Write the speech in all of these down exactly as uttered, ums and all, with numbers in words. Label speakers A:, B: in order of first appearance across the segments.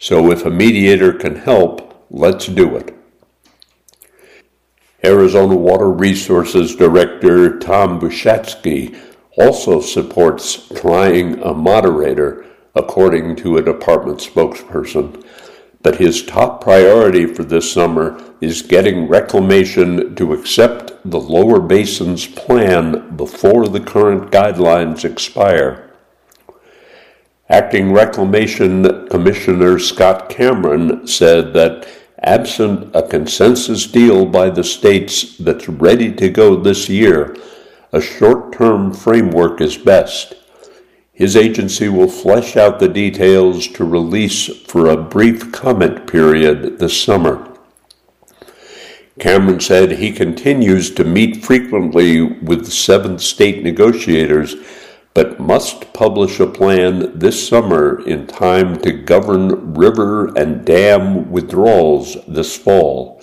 A: So if a mediator can help, let's do it. Arizona Water Resources Director Tom Bushatsky also supports trying a moderator, according to a department spokesperson. But his top priority for this summer is getting Reclamation to accept the Lower Basin's plan before the current guidelines expire. Acting Reclamation Commissioner Scott Cameron said that absent a consensus deal by the states that's ready to go this year, a short-term framework is best. His agency will flesh out the details to release for a brief comment period this summer. Cameron said he continues to meet frequently with seven state negotiators, but must publish a plan this summer in time to govern river and dam withdrawals this fall.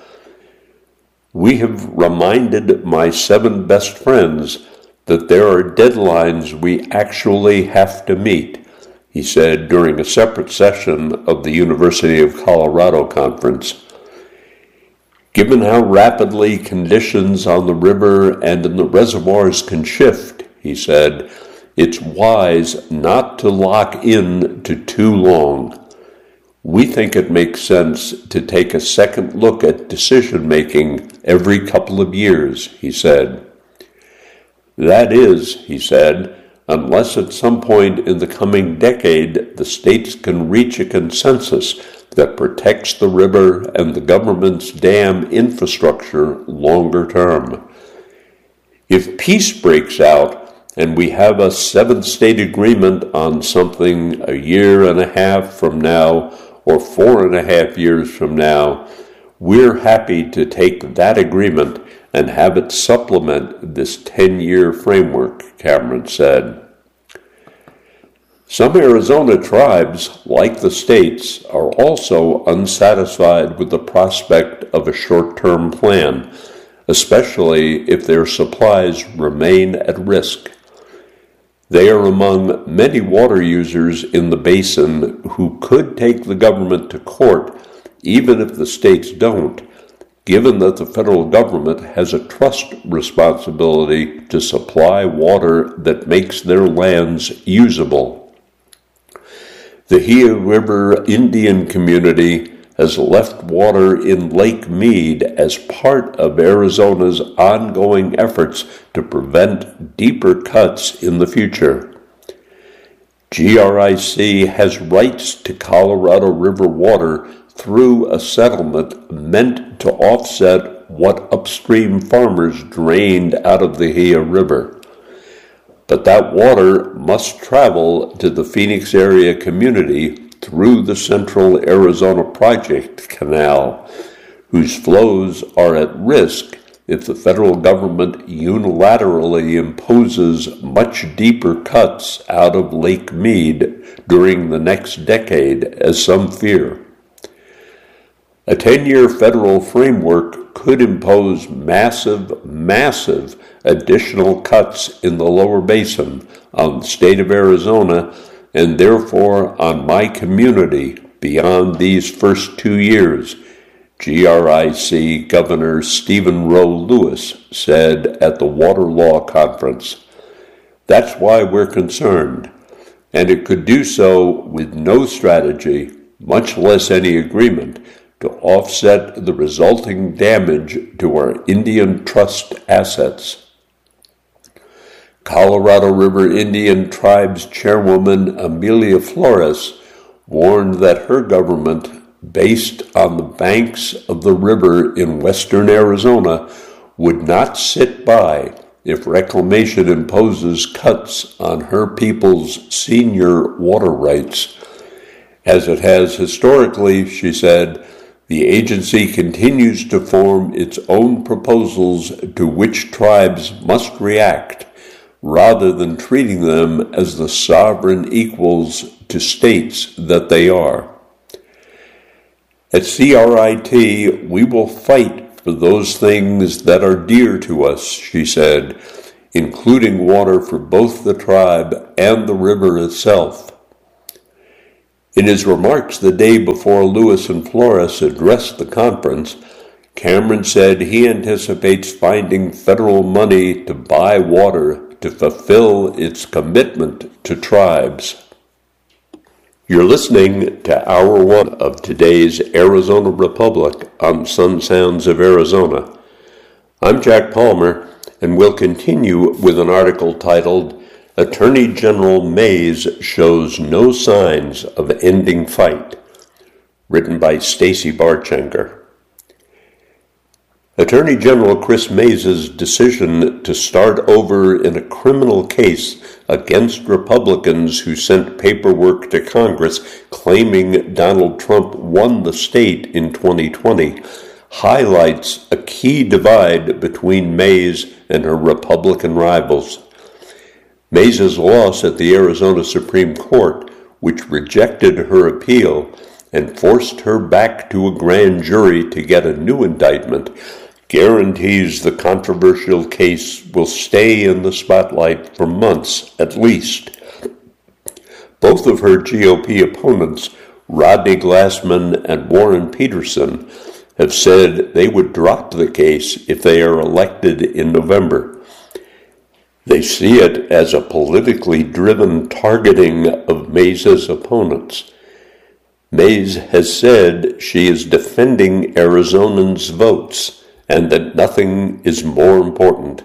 A: We have reminded my seven best friends that there are deadlines we actually have to meet, he said during a separate session of the University of Colorado conference. Given how rapidly conditions on the river and in the reservoirs can shift, he said, it's wise not to lock in to too long. We think it makes sense to take a second look at decision-making every couple of years, he said. That is, he said, unless at some point in the coming decade the states can reach a consensus that protects the river and the government's dam infrastructure longer term. If peace breaks out and we have a seven-state agreement on something a year and a half from now or four and a half years from now, we're happy to take that agreement and have it supplement this ten-year framework, Cameron said. Some Arizona tribes, like the states, are also unsatisfied with the prospect of a short-term plan, especially if their supplies remain at risk. They are among many water users in the basin who could take the government to court, even if the states don't, given that the federal government has a trust responsibility to supply water that makes their lands usable. The Gila River Indian community has left water in Lake Mead as part of Arizona's ongoing efforts to prevent deeper cuts in the future. G R I C has rights to Colorado River water through a settlement meant to offset what upstream farmers drained out of the Gila River. But that water must travel to the Phoenix area community through the Central Arizona Project Canal, whose flows are at risk if the federal government unilaterally imposes much deeper cuts out of Lake Mead during the next decade, as some fear. A ten-year federal framework could impose massive, massive additional cuts in the lower basin on the state of Arizona and therefore on my community beyond these first two years, G R I C Governor Stephen Rowe Lewis said at the Water Law Conference. That's why we're concerned, and it could do so with no strategy, much less any agreement, to offset the resulting damage to our Indian trust assets. Colorado River Indian Tribes Chairwoman Amelia Flores warned that her government, based on the banks of the river in western Arizona, would not sit by if Reclamation imposes cuts on her people's senior water rights. As it has historically, she said, the agency continues to form its own proposals to which tribes must react, rather than treating them as the sovereign equals to states that they are. At C R I T, we will fight for those things that are dear to us, she said, including water for both the tribe and the river itself. In his remarks the day before Lewis and Flores addressed the conference, Cameron said he anticipates finding federal money to buy water to fulfill its commitment to tribes. You're listening to Hour One of today's Arizona Republic on Sun Sounds of Arizona. I'm Jack Palmer, and we'll continue with an article titled, Attorney General Mays Shows No Signs of Ending Fight, written by Stacy Barchenker. Attorney General Chris Mays' decision to start over in a criminal case against Republicans who sent paperwork to Congress claiming Donald Trump won the state in twenty twenty highlights a key divide between Mays and her Republican rivals. Mays' loss at the Arizona Supreme Court, which rejected her appeal and forced her back to a grand jury to get a new indictment, guarantees the controversial case will stay in the spotlight for months at least. Both of her G O P opponents, Rodney Glassman and Warren Peterson, have said they would drop the case if they are elected in November. They see it as a politically driven targeting of Mays' opponents. Mays has said she is defending Arizonans' votes and that nothing is more important.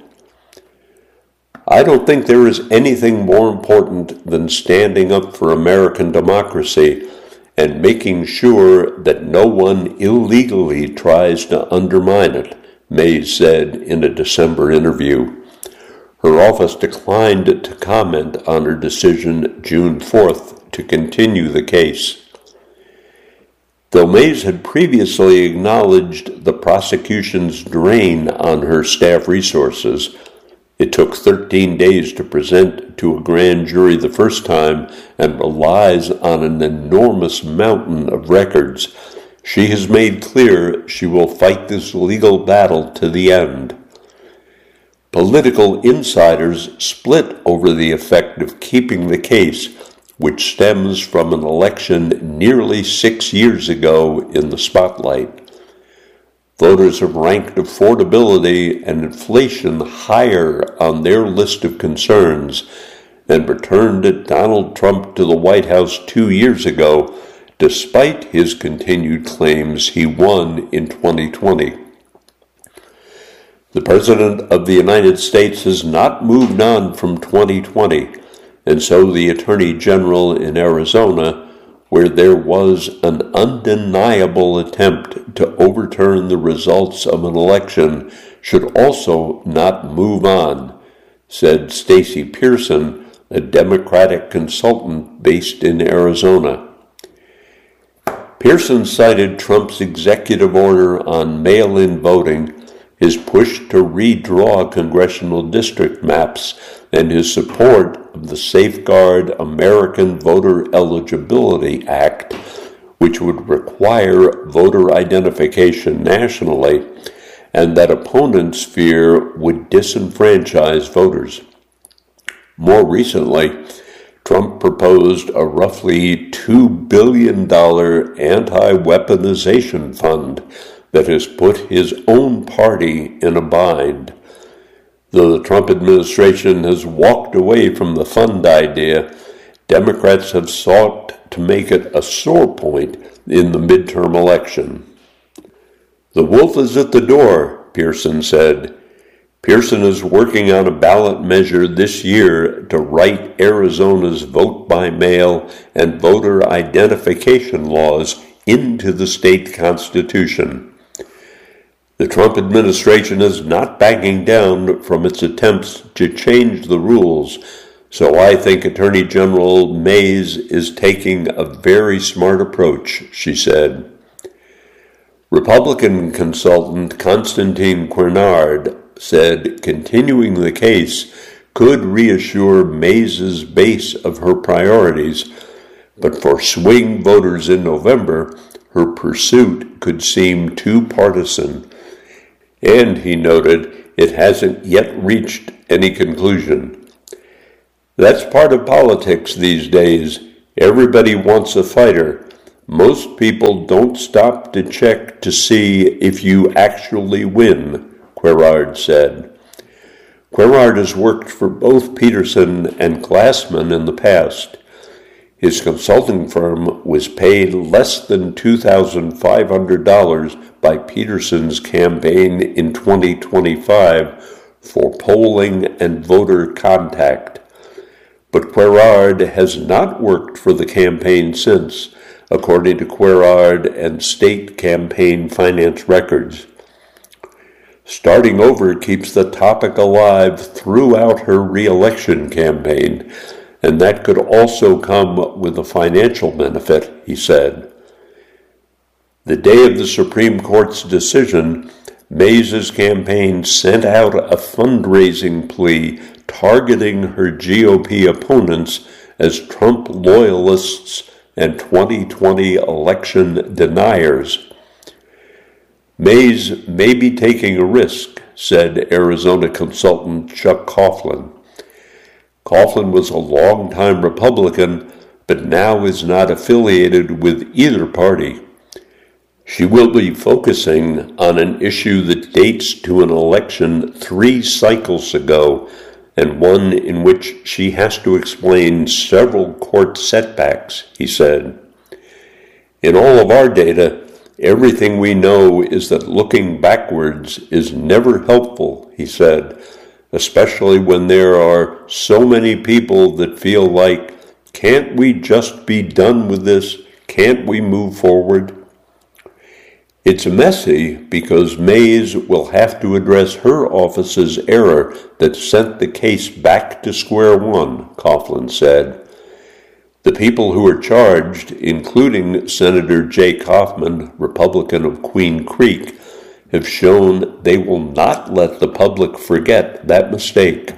A: I don't think there is anything more important than standing up for American democracy and making sure that no one illegally tries to undermine it, Mays said in a December interview. Her office declined to comment on her decision June fourth to continue the case. Though Mays had previously acknowledged the prosecution's drain on her staff resources, it took thirteen days to present to a grand jury the first time and relies on an enormous mountain of records. She has made clear she will fight this legal battle to the end. Political insiders split over the effect of keeping the case, which stems from an election nearly six years ago in the spotlight. Voters have ranked affordability and inflation higher on their list of concerns and returned Donald Trump to the White House two years ago, despite his continued claims he won in twenty twenty. The President of the United States has not moved on from twenty twenty, and so the Attorney General in Arizona, where there was an undeniable attempt to overturn the results of an election, should also not move on, said Stacey Pearson, a Democratic consultant based in Arizona. Pearson cited Trump's executive order on mail-in voting, his push to redraw congressional district maps, and his support of the Safeguard American Voter Eligibility Act, which would require voter identification nationally, and that opponents fear would disenfranchise voters. More recently, Trump proposed a roughly two billion dollars anti-weaponization fund that has put his own party in a bind. Though the Trump administration has walked away from the fund idea, Democrats have sought to make it a sore point in the midterm election. The wolf is at the door, Pearson said. Pearson is working on a ballot measure this year to write Arizona's vote by mail and voter identification laws into the state constitution. The Trump administration is not backing down from its attempts to change the rules, so I think Attorney General Mays is taking a very smart approach, she said. Republican consultant Constantine Quernard said continuing the case could reassure Mays' base of her priorities, but for swing voters in November, her pursuit could seem too partisan. And, he noted, it hasn't yet reached any conclusion. That's part of politics these days. Everybody wants a fighter. Most people don't stop to check to see if you actually win, Querard said. Querard has worked for both Peterson and Glassman in the past. His consulting firm was paid less than two thousand five hundred dollars by Peterson's campaign in twenty twenty-five for polling and voter contact. But Querard has not worked for the campaign since, according to Querard and state campaign finance records. Starting over keeps the topic alive throughout her re-election campaign, and that could also come with a financial benefit, he said. The day of the Supreme Court's decision, Mays' campaign sent out a fundraising plea targeting her G O P opponents as Trump loyalists and twenty twenty election deniers. Mays may be taking a risk, said Arizona consultant Chuck Coughlin. Coughlin was a longtime Republican, but now is not affiliated with either party. She will be focusing on an issue that dates to an election three cycles ago, and one in which she has to explain several court setbacks, he said. In all of our data, everything we know is that looking backwards is never helpful, he said, especially when there are so many people that feel like, can't we just be done with this? Can't we move forward? It's messy because Mays will have to address her office's error that sent the case back to square one, Coughlin said. The people who are charged, including Senator Jay Kaufman, Republican of Queen Creek, have shown they will not let the public forget that mistake.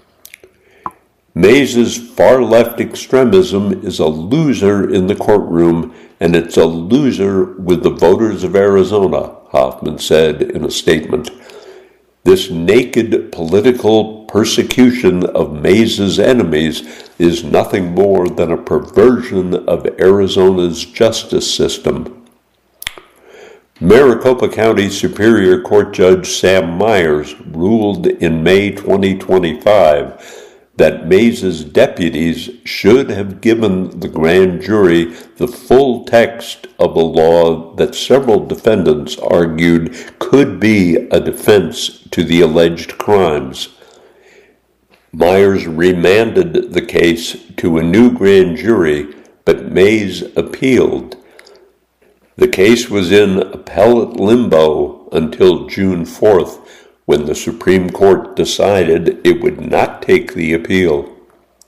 A: Mays' far-left extremism is a loser in the courtroom, and it's a loser with the voters of Arizona, Hoffman said in a statement. This naked political persecution of Mays' enemies is nothing more than a perversion of Arizona's justice system. Maricopa County Superior Court Judge Sam Myers ruled in May twenty twenty-five that Mays' deputies should have given the grand jury the full text of a law that several defendants argued could be a defense to the alleged crimes. Myers remanded the case to a new grand jury, but Mays appealed. The case was in appellate limbo until June fourth, when the Supreme Court decided it would not take the appeal.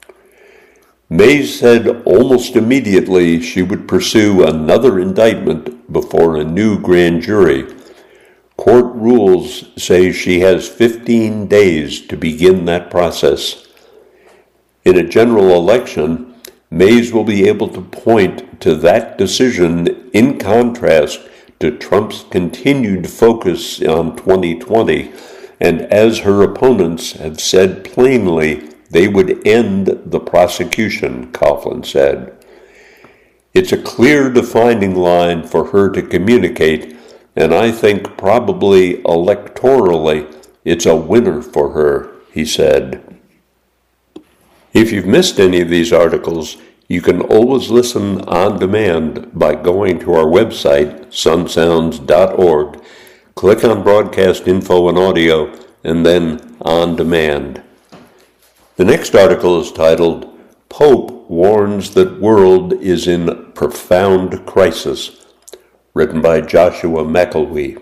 A: Mays said almost immediately she would pursue another indictment before a new grand jury. Court rules say she has fifteen days to begin that process. In a general election, Mays will be able to point to that decision in contrast to Trump's continued focus on twenty twenty, and as her opponents have said plainly, they would end the prosecution, Coughlin said. It's a clear defining line for her to communicate, and I think probably electorally it's a winner for her, he said. If you've missed any of these articles, you can always listen on demand by going to our website, sun sounds dot org, click on Broadcast Info and Audio, and then On Demand. The next article is titled, Pope Warns That World is in Profound Crisis, written by Joshua McElwee.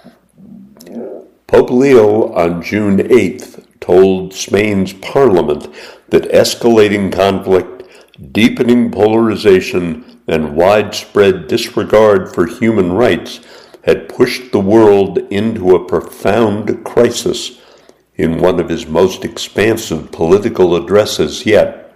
A: Pope Leo on June eighth told Spain's parliament that escalating conflict, deepening polarization, and widespread disregard for human rights had pushed the world into a profound crisis in one of his most expansive political addresses yet.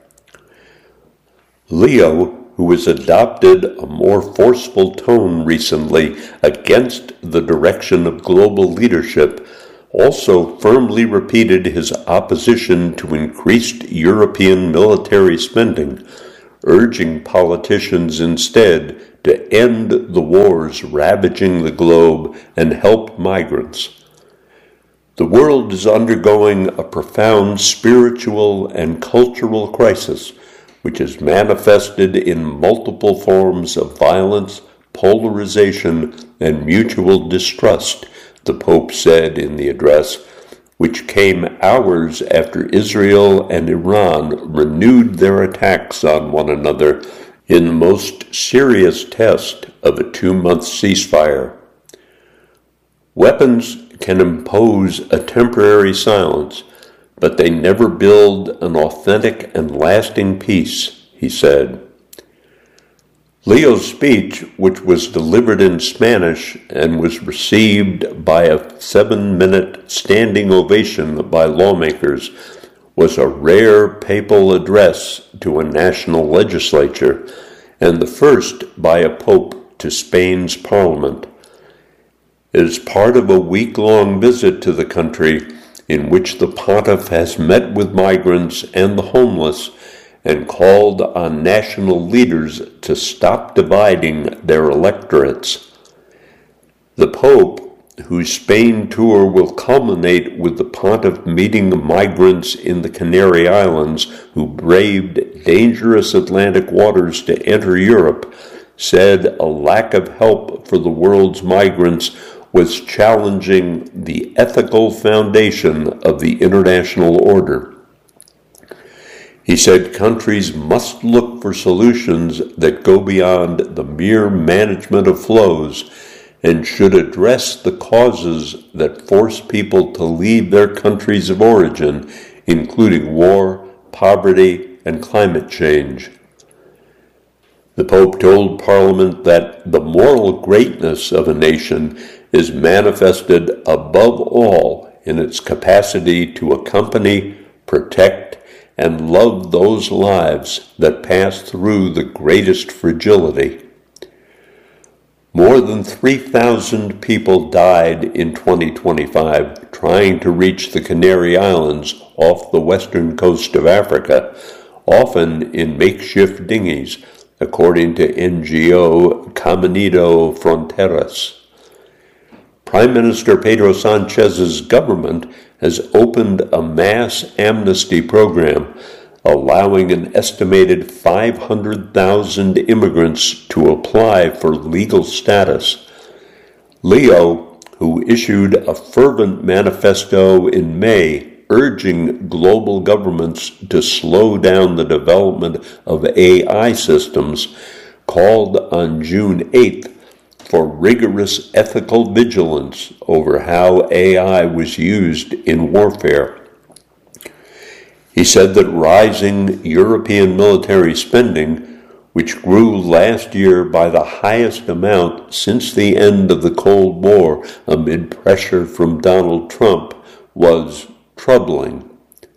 A: Leo, who has adopted a more forceful tone recently against the direction of global leadership, also firmly repeated his opposition to increased European military spending, urging politicians instead to end the wars ravaging the globe and help migrants. The world is undergoing a profound spiritual and cultural crisis, which is manifested in multiple forms of violence, polarization, and mutual distrust, the Pope said in the address, which came hours after Israel and Iran renewed their attacks on one another in the most serious test of a two-month ceasefire. Weapons can impose a temporary silence, but they never build an authentic and lasting peace, he said. Leo's speech, which was delivered in Spanish and was received by a seven-minute standing ovation by lawmakers, was a rare papal address to a national legislature and the first by a pope to Spain's parliament. It is part of a week-long visit to the country in which the pontiff has met with migrants and the homeless and called on national leaders to stop dividing their electorates. The Pope, whose Spain tour will culminate with the pontiff meeting migrants in the Canary Islands who braved dangerous Atlantic waters to enter Europe, said a lack of help for the world's migrants was challenging the ethical foundation of the international order. He said countries must look for solutions that go beyond the mere management of flows and should address the causes that force people to leave their countries of origin, including war, poverty, and climate change. The Pope told Parliament that the moral greatness of a nation is manifested above all in its capacity to accompany, protect, and love those lives that pass through the greatest fragility. More than three thousand people died in twenty twenty-five trying to reach the Canary Islands off the western coast of Africa, often in makeshift dinghies, according to N G O Caminito Fronteras. Prime Minister Pedro Sanchez's government has opened a mass amnesty program, allowing an estimated five hundred thousand immigrants to apply for legal status. Leo, who issued a fervent manifesto in May urging global governments to slow down the development of A I systems, called on June eighth for rigorous ethical vigilance over how A I was used in warfare. He said that rising European military spending, which grew last year by the highest amount since the end of the Cold War amid pressure from Donald Trump, was troubling.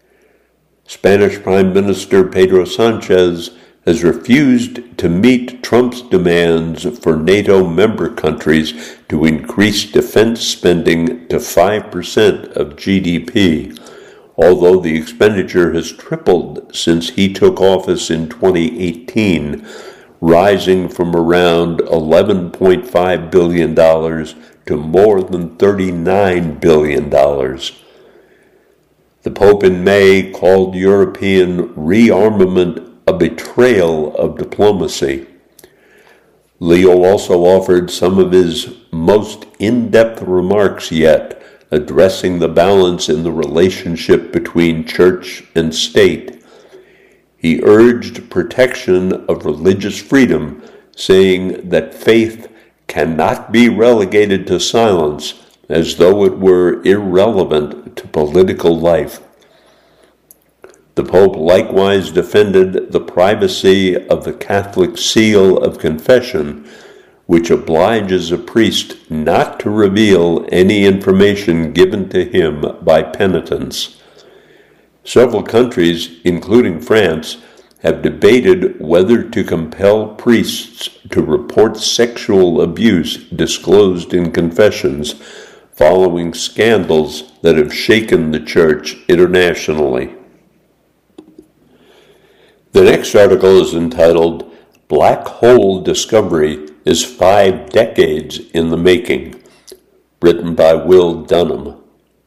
A: Spanish Prime Minister Pedro Sanchez has refused to meet Trump's demands for NATO member countries to increase defense spending to five percent of G D P, although the expenditure has tripled since he took office in twenty eighteen, rising from around eleven point five billion dollars to more than thirty-nine billion dollars. The Pope in May called European rearmament a betrayal of diplomacy. Leo also offered some of his most in-depth remarks yet, addressing the balance in the relationship between church and state. He urged protection of religious freedom, saying that faith cannot be relegated to silence as though it were irrelevant to political life. The Pope likewise defended the privacy of the Catholic seal of confession, which obliges a priest not to reveal any information given to him by penitents. Several countries, including France, have debated whether to compel priests to report sexual abuse disclosed in confessions, following scandals that have shaken the Church internationally. The next article is entitled, Black Hole Discovery is Five Decades in the Making, written by Will Dunham.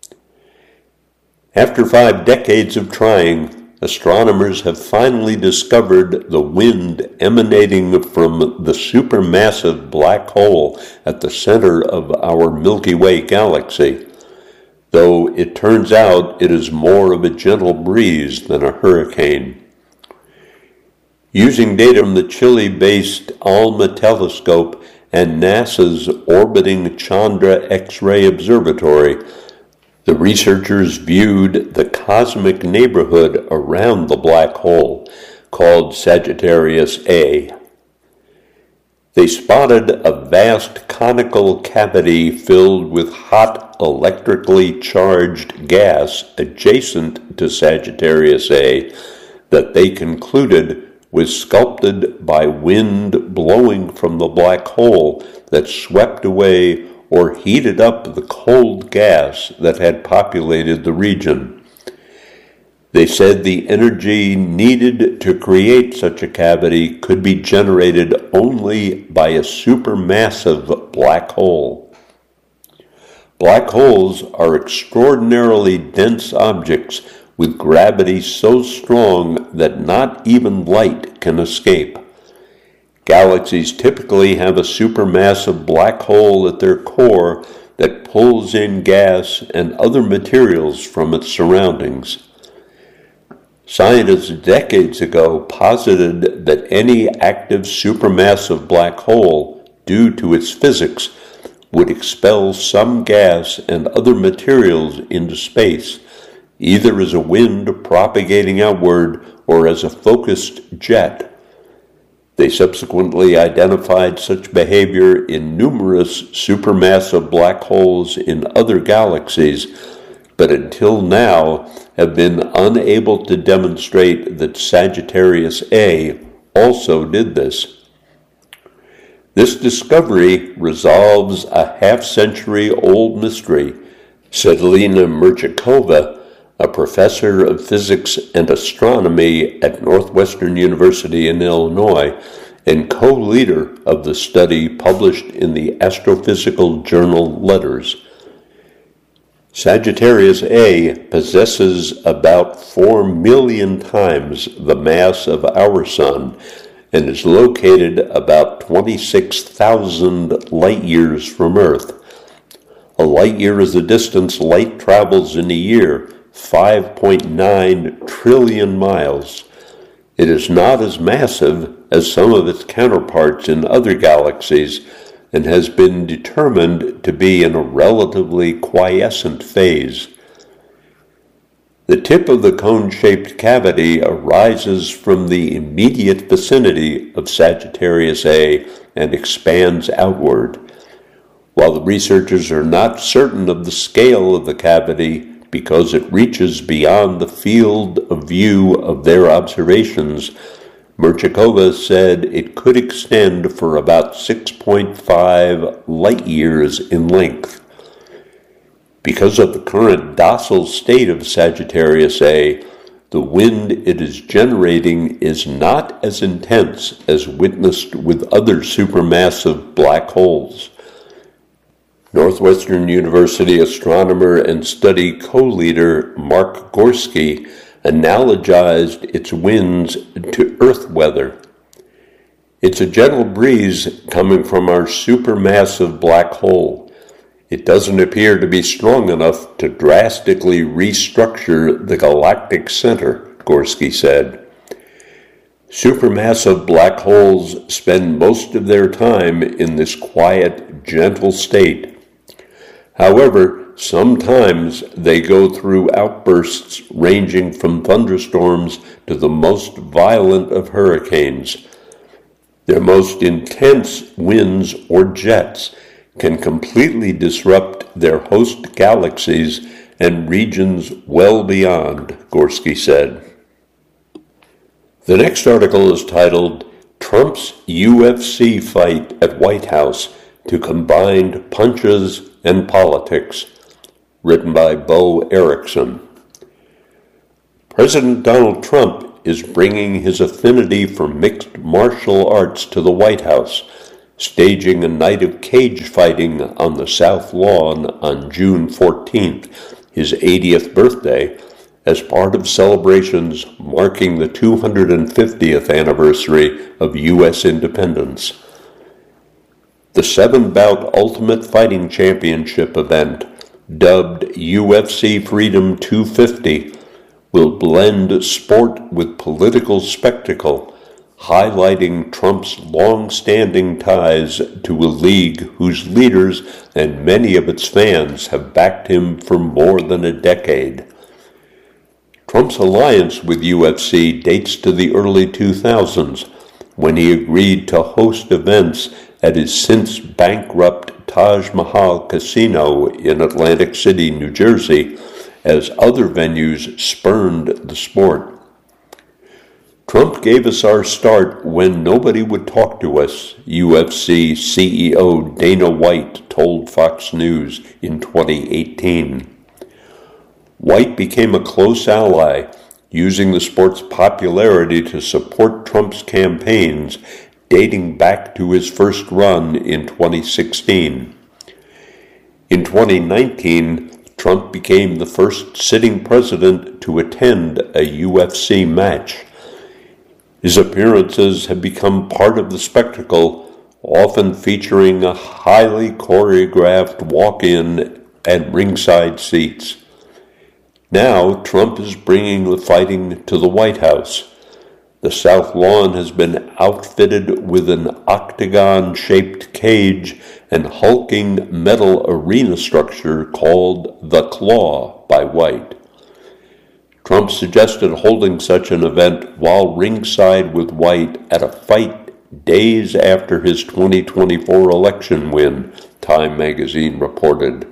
A: After five decades of trying, astronomers have finally discovered the wind emanating from the supermassive black hole at the center of our Milky Way galaxy, though it turns out it is more of a gentle breeze than a hurricane. Using data from the Chile-based ALMA telescope and NASA's orbiting Chandra X-ray Observatory, the researchers viewed the cosmic neighborhood around the black hole, called Sagittarius A. They spotted a vast conical cavity filled with hot electrically charged gas adjacent to Sagittarius A that they concluded was sculpted by wind blowing from the black hole that swept away or heated up the cold gas that had populated the region. They said the energy needed to create such a cavity could be generated only by a supermassive black hole. Black holes are extraordinarily dense objects with gravity so strong that not even light can escape. Galaxies typically have a supermassive black hole at their core that pulls in gas and other materials from its surroundings. Scientists decades ago posited that any active supermassive black hole, due to its physics, would expel some gas and other materials into space, either as a wind propagating outward or as a focused jet. They subsequently identified such behavior in numerous supermassive black holes in other galaxies, but until now have been unable to demonstrate that Sagittarius A also did this. This discovery resolves a half-century-old mystery, said Lena Merchikova, a professor of physics and astronomy at Northwestern University in Illinois, and co-leader of the study published in the astrophysical journal Letters. Sagittarius A possesses about four million times the mass of our Sun and is located about twenty-six thousand light-years from Earth. A light-year is the distance light travels in a year, five point nine trillion miles. It is not as massive as some of its counterparts in other galaxies and has been determined to be in a relatively quiescent phase. The tip of the cone-shaped cavity arises from the immediate vicinity of Sagittarius A and expands outward. While the researchers are not certain of the scale of the cavity, because it reaches beyond the field of view of their observations, Merchikova said it could extend for about six point five light-years in length. Because of the current docile state of Sagittarius A, the wind it is generating is not as intense as witnessed with other supermassive black holes. Northwestern University astronomer and study co-leader Mark Gorski analogized its winds to Earth weather. It's a gentle breeze coming from our supermassive black hole. It doesn't appear to be strong enough to drastically restructure the galactic center, Gorski said. Supermassive black holes spend most of their time in this quiet, gentle state. However, sometimes they go through outbursts ranging from thunderstorms to the most violent of hurricanes. Their most intense winds or jets can completely disrupt their host galaxies and regions well beyond, Gorski said. The next article is titled, Trump's U F C Fight at White House to Combine Punches and Politics, written by Bo Erickson. President Donald Trump is bringing his affinity for mixed martial arts to the White House, staging a night of cage fighting on the South Lawn on June fourteenth, his eightieth birthday, as part of celebrations marking the two hundred fiftieth anniversary of U S independence. The seven-bout Ultimate Fighting Championship event, dubbed U F C Freedom two fifty, will blend sport with political spectacle, highlighting Trump's long-standing ties to a league whose leaders and many of its fans have backed him for more than a decade. Trump's alliance with U F C dates to the early two thousands, when he agreed to host events at his since-bankrupt Taj Mahal Casino in Atlantic City, New Jersey, as other venues spurned the sport. Trump gave us our start when nobody would talk to us, U F C C E O Dana White told Fox News in twenty eighteen. White became a close ally, using the sport's popularity to support Trump's campaigns dating back to his first run in twenty sixteen. In twenty nineteen, Trump became the first sitting president to attend a U F C match. His appearances have become part of the spectacle, often featuring a highly choreographed walk-in and ringside seats. Now, Trump is bringing the fighting to the White House. The South Lawn has been outfitted with an octagon-shaped cage and hulking metal arena structure called the Claw by White. Trump suggested holding such an event while ringside with White at a fight days after his twenty twenty-four election win, Time magazine reported.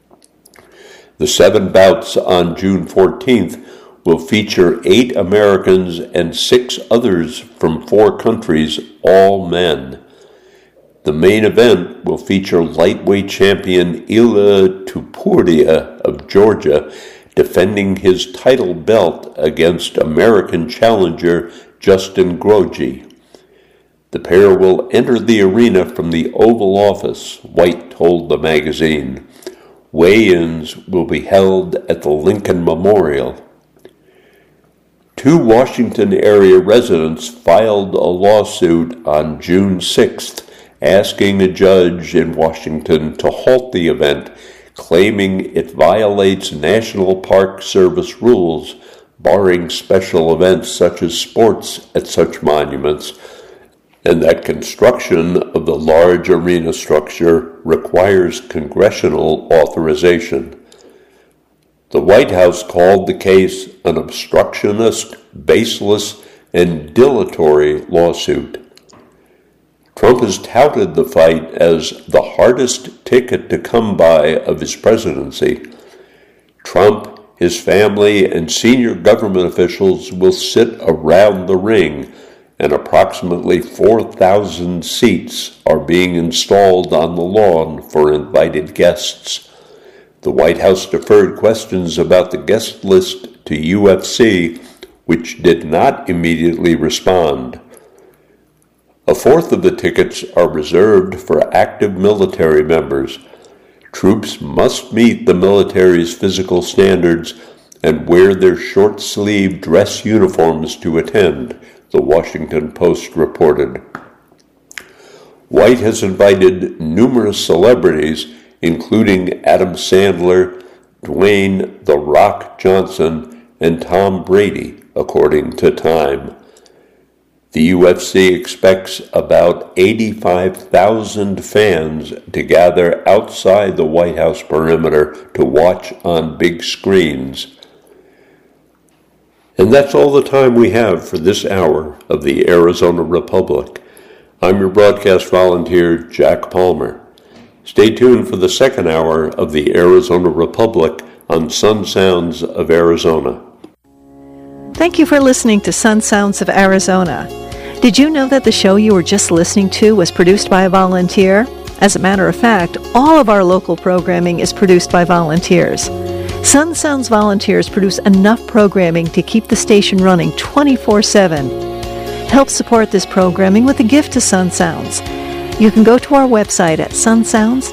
A: The seven bouts on June fourteenth will feature eight Americans and six others from four countries, all men. The main event will feature lightweight champion Ilia Topuria of Georgia defending his title belt against American challenger Justin Gaethje. The pair will enter the arena from the Oval Office, White told the magazine. Weigh-ins will be held at the Lincoln Memorial. Two Washington area residents filed a lawsuit on June sixth asking a judge in Washington to halt the event, claiming it violates National Park Service rules, barring special events such as sports at such monuments, and that construction of the large arena structure requires congressional authorization. The White House called the case an obstructionist, baseless, and dilatory lawsuit. Trump has touted the fight as the hardest ticket to come by of his presidency. Trump, his family, and senior government officials will sit around the ring, and approximately four thousand seats are being installed on the lawn for invited guests. The White House deferred questions about the guest list to U F C, which did not immediately respond. A fourth of the tickets are reserved for active military members. Troops must meet the military's physical standards and wear their short-sleeved dress uniforms to attend, the Washington Post reported. White has invited numerous celebrities, including Adam Sandler, Dwayne "The Rock" Johnson, and Tom Brady, according to Time. The U F C expects about eighty-five thousand fans to gather outside the White House perimeter to watch on big screens. And that's all the time we have for this hour of the Arizona Republic. I'm your broadcast volunteer, Jack Palmer. Stay tuned for the second hour of the Arizona Republic on Sun Sounds of Arizona.
B: Thank you for listening to Sun Sounds of Arizona. Did you know that the show you were just listening to was produced by a volunteer? As a matter of fact, all of our local programming is produced by volunteers. Sun Sounds volunteers produce enough programming to keep the station running twenty-four seven. Help support this programming with a gift to Sun Sounds. You can go to our website at sun sounds